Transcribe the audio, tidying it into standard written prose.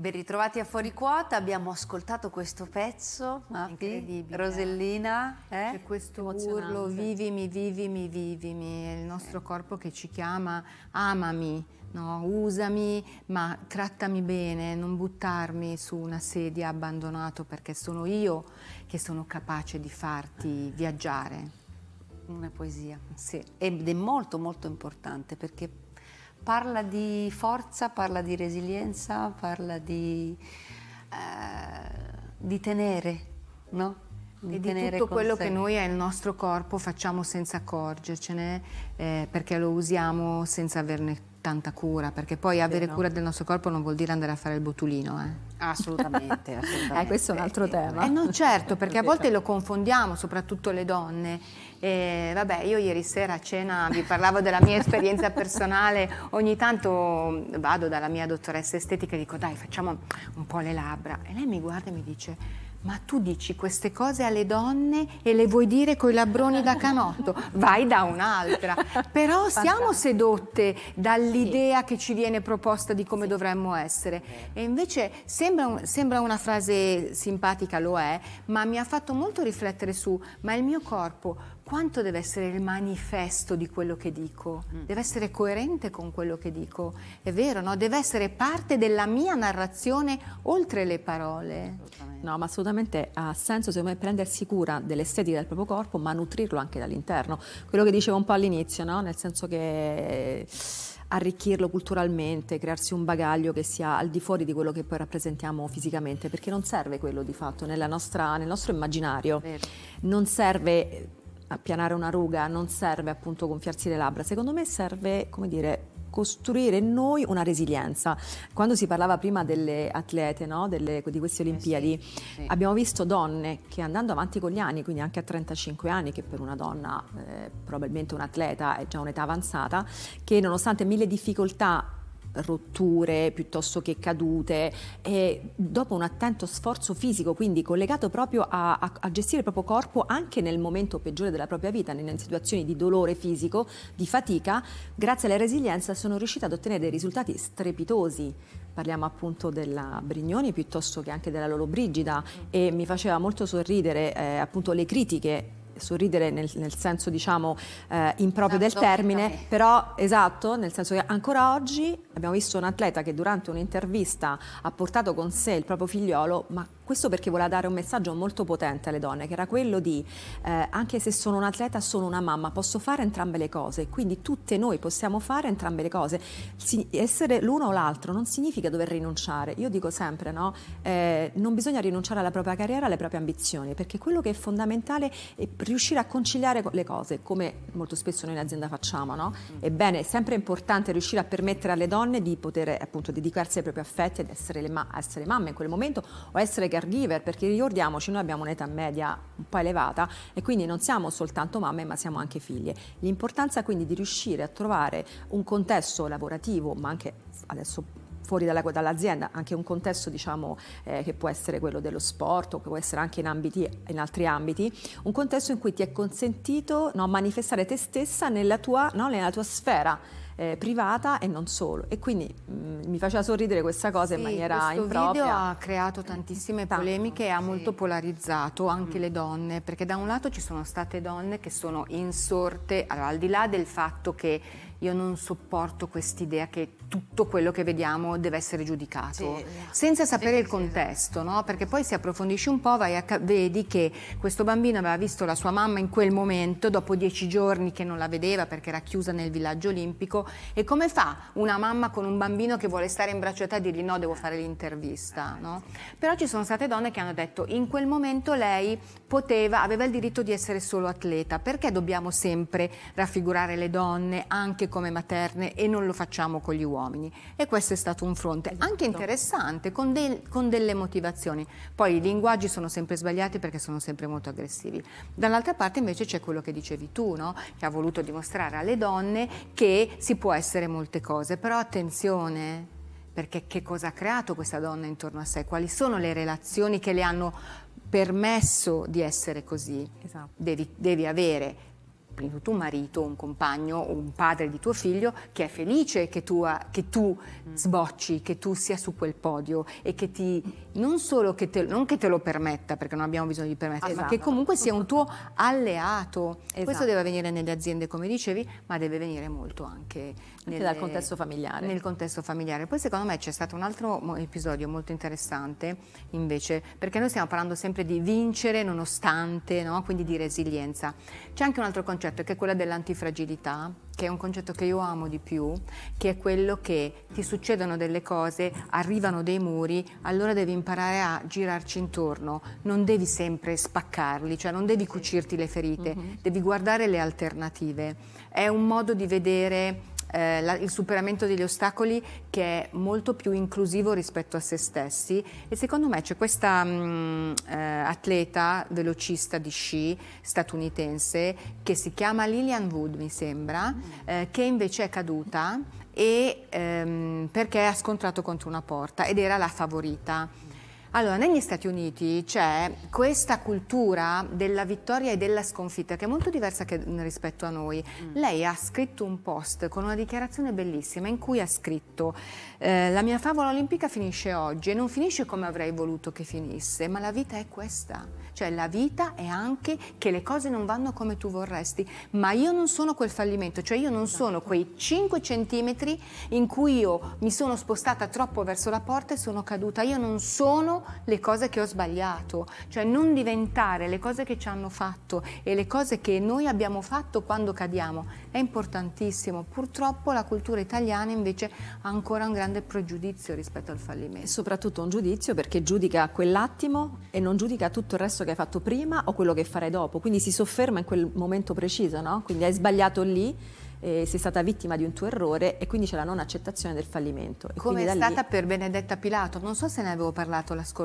Ben ritrovati a Fuori Quota, abbiamo ascoltato questo pezzo, incredibile. Rosellina, C'è questo urlo, vivimi, vivimi, vivimi, è il nostro corpo che ci chiama, amami, no? Usami, ma trattami bene, non buttarmi su una sedia abbandonato perché sono io che sono capace di farti viaggiare. Una poesia, sì. Ed è molto molto importante perché parla di forza, parla di resilienza, parla di tenere, no? E di tutto quello che noi al nostro corpo facciamo senza accorgercene, perché lo usiamo senza averne tanta cura, perché poi avere cura del nostro corpo non vuol dire andare a fare il botulino. Assolutamente, assolutamente. Questo è un altro tema. No, certo, perché a volte lo confondiamo, soprattutto le donne. Vabbè, io ieri sera a cena vi parlavo della mia esperienza personale, ogni tanto vado dalla mia dottoressa estetica e dico dai, facciamo un po' le labbra, e lei mi guarda e mi dice: ma tu dici queste cose alle donne e le vuoi dire coi labbroni da canotto? Vai da un'altra. Però siamo sedotte dall'idea che ci viene proposta di come dovremmo essere. E invece sembra una frase simpatica, lo è, ma mi ha fatto molto riflettere su, ma il mio corpo quanto deve essere il manifesto di quello che dico? Deve essere coerente con quello che dico. È vero, no? Deve essere parte della mia narrazione oltre le parole. No, ma assolutamente ha senso secondo me prendersi cura dell'estetica del proprio corpo, ma nutrirlo anche dall'interno. Quello che dicevo un po' all'inizio, no? Nel senso che arricchirlo culturalmente, crearsi un bagaglio che sia al di fuori di quello che poi rappresentiamo fisicamente, perché non serve quello di fatto nel nostro immaginario. Non serve appianare una ruga, non serve appunto gonfiarsi le labbra. Secondo me serve, come dire, costruire in noi una resilienza. Quando si parlava prima delle atlete, no? Di queste Olimpiadi, sì. Abbiamo visto donne che andando avanti con gli anni, quindi anche a 35 anni, che per una donna probabilmente un atleta è già un'età avanzata, che nonostante mille difficoltà, rotture piuttosto che cadute, e dopo un attento sforzo fisico, quindi collegato proprio a gestire il proprio corpo anche nel momento peggiore della propria vita, in situazioni di dolore fisico, di fatica, grazie alla resilienza sono riuscita ad ottenere dei risultati strepitosi. Parliamo appunto della Brignoni piuttosto che anche della Lollobrigida, e mi faceva molto sorridere appunto le critiche, sorridere nel senso diciamo improprio del termine, però esatto, nel senso che ancora oggi abbiamo visto un atleta che durante un'intervista ha portato con sé il proprio figliolo, ma questo perché voleva dare un messaggio molto potente alle donne, che era quello di anche se sono un atleta sono una mamma, posso fare entrambe le cose, quindi tutte noi possiamo fare entrambe le cose. Essere l'uno o l'altro non significa dover rinunciare. Io dico sempre, no? Non bisogna rinunciare alla propria carriera, alle proprie ambizioni, perché quello che è fondamentale è riuscire a conciliare le cose, come molto spesso noi in azienda facciamo, no? Ebbene, è sempre importante riuscire a permettere alle donne di poter appunto dedicarsi ai propri affetti ed essere essere mamme in quel momento, o essere caregiver, perché ricordiamoci, noi abbiamo un'età media un po' elevata e quindi non siamo soltanto mamme, ma siamo anche figlie. L'importanza quindi di riuscire a trovare un contesto lavorativo, ma anche adesso fuori dall'azienda, anche un contesto diciamo che può essere quello dello sport o che può essere anche in altri ambiti, un contesto in cui ti è consentito, no, manifestare te stessa nella tua sfera privata e non solo, e quindi mi faceva sorridere questa cosa in maniera impropria. Questo video ha creato tantissime polemiche e ha molto polarizzato anche le donne, perché da un lato ci sono state donne che sono insorte, allora, al di là del fatto che io non sopporto quest'idea che tutto quello che vediamo deve essere giudicato, senza sapere il contesto, no? Perché poi se approfondisci un po' vedi che questo bambino aveva visto la sua mamma in quel momento, dopo 10 giorni che non la vedeva perché era chiusa nel villaggio olimpico, e come fa una mamma con un bambino che vuole stare in braccio a te a dirgli no, devo fare l'intervista, no? Però ci sono state donne che hanno detto in quel momento lei aveva il diritto di essere solo atleta, perché dobbiamo sempre raffigurare le donne anche come materne e non lo facciamo con gli uomini? E questo è stato un fronte anche interessante, con delle motivazioni. Poi i linguaggi sono sempre sbagliati perché sono sempre molto aggressivi. Dall'altra parte invece c'è quello che dicevi tu, no? Che ha voluto dimostrare alle donne che si può essere molte cose, però attenzione, perché che cosa ha creato questa donna intorno a sé? Quali sono le relazioni che le hanno permesso di essere così? Esatto. Devi avere prima di tutto un marito, un compagno o un padre di tuo figlio che è felice che tu sbocci, che tu sia su quel podio e che non solo non che te lo permetta, perché non abbiamo bisogno di permettere, ma che comunque sia un tuo alleato. Questo deve avvenire nelle aziende, come dicevi, ma deve venire molto anche dal contesto familiare. Nel contesto familiare. Poi secondo me c'è stato un altro episodio molto interessante invece, perché noi stiamo parlando sempre di vincere nonostante, no? Quindi di resilienza. C'è anche un altro concetto che è quello dell'antifragilità, che è un concetto che io amo di più, che è quello che ti succedono delle cose, arrivano dei muri, allora devi imparare a girarci intorno, non devi sempre spaccarli, cioè non devi cucirti le ferite, devi guardare le alternative. È un modo di vedere il superamento degli ostacoli che è molto più inclusivo rispetto a se stessi, e secondo me c'è questa atleta velocista di sci statunitense che si chiama Lillian Wood, mi sembra, che invece è caduta perché ha scontrato contro una porta ed era la favorita. Allora, negli Stati Uniti c'è questa cultura della vittoria e della sconfitta che è molto diversa rispetto a noi. Lei ha scritto un post con una dichiarazione bellissima in cui ha scritto: la mia favola olimpica finisce oggi e non finisce come avrei voluto che finisse, ma la vita è questa. Cioè la vita è anche che le cose non vanno come tu vorresti, ma io non sono quel fallimento, cioè io non sono quei 5 centimetri in cui io mi sono spostata troppo verso la porta e sono caduta. Io non sono le cose che ho sbagliato, cioè non diventare le cose che ci hanno fatto e le cose che noi abbiamo fatto quando cadiamo è importantissimo. Purtroppo la cultura italiana invece ha ancora un grande pregiudizio rispetto al fallimento. E soprattutto un giudizio perché giudica quell'attimo e non giudica tutto il resto che hai fatto prima o quello che farai dopo, quindi si sofferma in quel momento preciso, no? Quindi hai sbagliato lì, sei stata vittima di un tuo errore e quindi c'è la non accettazione del fallimento. Come è stata per Benedetta Pilato, non so se ne avevo parlato la scorsa